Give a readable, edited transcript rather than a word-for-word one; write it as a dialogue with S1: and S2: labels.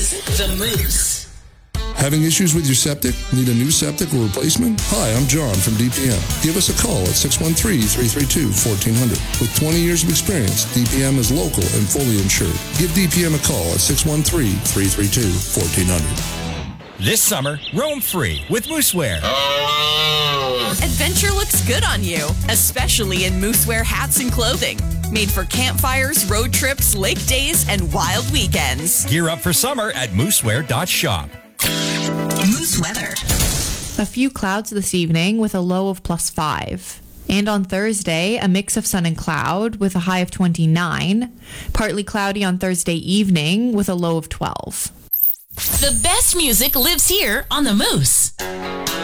S1: is The Moose.
S2: Having issues with your septic? Need a new septic or replacement? Hi, I'm John from DPM. Give us a call at 613-332-1400. With 20 years of experience, DPM is local and fully insured. Give DPM a call at 613-332-1400.
S3: This summer, roam free with Moosewear.
S4: Adventure looks good on you, especially in Moosewear hats and clothing. Made for campfires, road trips, lake days, and wild weekends.
S3: Gear up for summer at moosewear.shop.
S1: Moose weather.
S5: A few clouds this evening with a low of +5. And on Thursday, a mix of sun and cloud with a high of 29. Partly cloudy on Thursday evening with a low of 12.
S1: The best music lives here on The Moose.